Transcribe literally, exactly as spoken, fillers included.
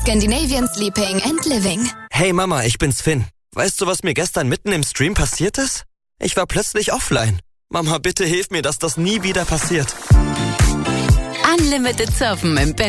Scandinavian Sleeping and Living. Hey Mama, ich bin's Finn. Weißt du, was mir gestern mitten im Stream passiert ist? Ich war plötzlich offline. Mama, bitte hilf mir, dass das nie wieder passiert. Unlimited surfen im Bett.